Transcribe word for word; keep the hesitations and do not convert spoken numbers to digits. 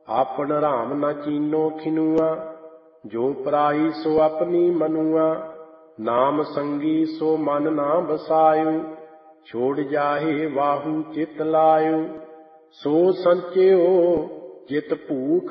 ਆਪਨ ਰਾਮ ਨ ਚੀਨੋ ਖਿਨੁਆ, ਜੋ ਪਰਾਈ ਸੋ ਆਪਣੀ ਮਨੁਆ। ਨਾਮ ਸੰਗੀ ਸੋ ਮਨ ਨਾ ਬਸਾਇਉ, ਛੋੜ ਜਾਹੇ ਵਾਹੂ ਚਿਤ ਲਾਇਉ। ਸੋ ਸੰਚਿਓ ਜਿਤ ਭੂਖ